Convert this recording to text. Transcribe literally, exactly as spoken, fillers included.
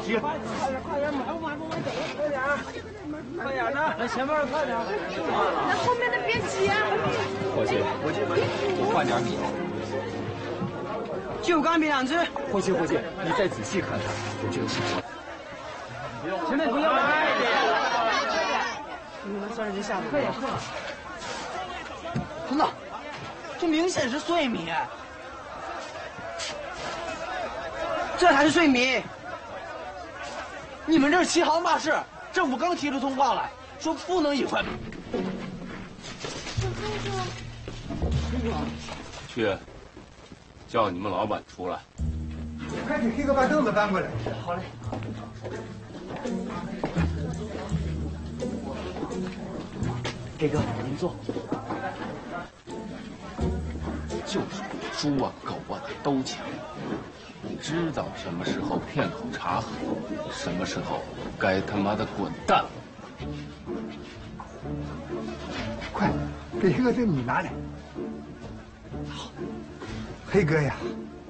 急。 快点快点，买不买不买走，快点快点呢！来前面快点。 那后面的别挤啊！ 伙计，伙计，我换点米。 就干米两只。 伙计，伙计，你再仔细看看，我这个是。 前面不要快一点。你们算是下快点快点。等等，这明显是碎米。 这才是碎米！你们这是欺行霸市，政府刚提出通告来，说不能以坏。 去，叫你们老板出来。 快给黑哥把凳子搬过来。 好嘞。黑哥，您坐。 就是比猪啊、狗啊都强。 你知道什么时候骗口茶喝，什么时候该他妈的滚蛋！ 快，给黑哥这米拿来。好，黑哥呀，